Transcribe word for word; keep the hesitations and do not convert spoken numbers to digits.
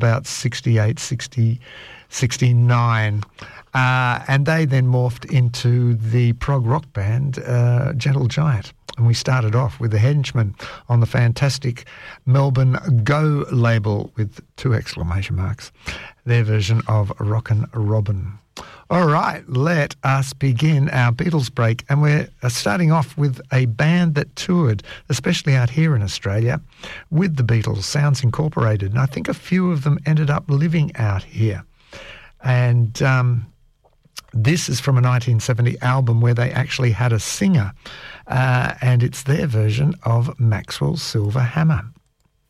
about sixty-eight, sixty, sixty-nine. Uh, and they then morphed into the prog rock band uh, Gentle Giant. And we started off with the Henchmen on the fantastic Melbourne Go label with two exclamation marks, their version of Rockin' Robin. All right, let us begin our Beatles break. And we're starting off with a band that toured, especially out here in Australia, with the Beatles, Sounds Incorporated. And I think a few of them ended up living out here. And um, this is from a nineteen seventy album where they actually had a singer. Uh, and it's their version of Maxwell's Silver Hammer.